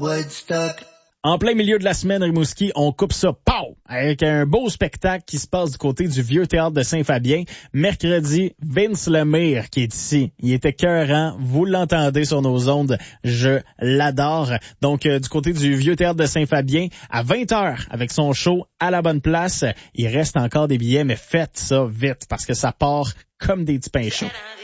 Woodstock. En plein milieu de la semaine, Rimouski, on coupe ça, pow! Avec un beau spectacle qui se passe du côté du Vieux Théâtre de Saint-Fabien. Mercredi, Vince Lemire qui est ici. Il était écœurant. Vous l'entendez sur nos ondes. Je l'adore. Donc, du côté du Vieux Théâtre de Saint-Fabien, à 20h, avec son show à la bonne place. Il reste encore des billets, mais faites ça vite parce que ça part comme des petits pains chauds.